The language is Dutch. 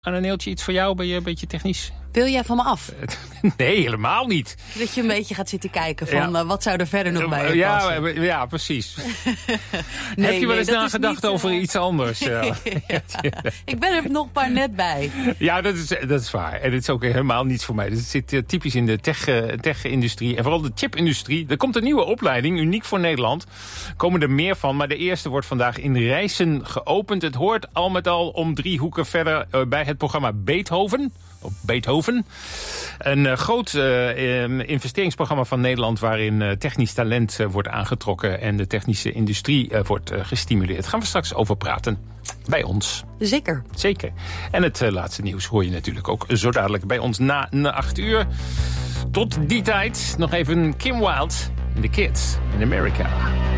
Anne Neeltje, iets voor jou? Ben je een beetje technisch? Wil jij van me af? Nee, helemaal niet. Dat je een beetje gaat zitten kijken van wat zou er verder nog bij je passen? Ja, precies. Nee, heb je wel eens nagedacht niet, over iets anders? Ik ben er nog maar net bij. Ja, dat is waar. En het is ook helemaal niets voor mij. Dus het zit typisch in de tech-industrie. En vooral de chip-industrie. Er komt een nieuwe opleiding, uniek voor Nederland. Er komen er meer van, maar de eerste wordt vandaag in Rijssen geopend. Het hoort al met al om 3 hoeken verder bij het programma Beethoven. Een groot investeringsprogramma van Nederland waarin technisch talent wordt aangetrokken en de technische industrie wordt gestimuleerd. Gaan we straks over praten bij ons. Zeker. En het laatste nieuws hoor je natuurlijk ook zo dadelijk bij ons na 8 uur. Tot die tijd nog even Kim Wilde en The Kids in America.